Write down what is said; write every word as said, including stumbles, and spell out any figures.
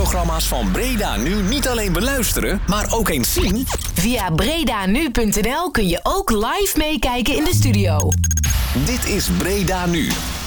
Programma's van Breda Nu niet alleen beluisteren, maar ook eens zien? Via bredanu punt n l kun je ook live meekijken in de studio. Dit is Breda Nu.